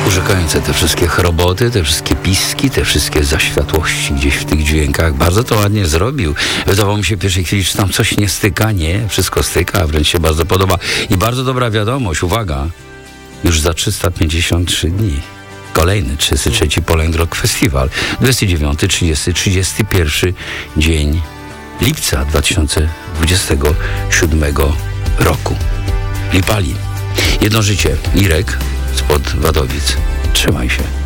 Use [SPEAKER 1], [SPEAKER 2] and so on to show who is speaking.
[SPEAKER 1] urzekające te wszystkie chroboty, te wszystkie piski, te wszystkie zaświatłości gdzieś w tych dźwiękach. Bardzo to ładnie zrobił. Wydawało mi się w pierwszej chwili, że tam coś nie styka. Nie, wszystko styka, wręcz się bardzo podoba. I bardzo dobra wiadomość, uwaga, już za 353 dni. Kolejny 33. Poland Rock Festival. 29, 30, 31 dzień lipca 2027 roku. Lipali. Jedno życie. Irek spod Wadowic. Trzymaj się.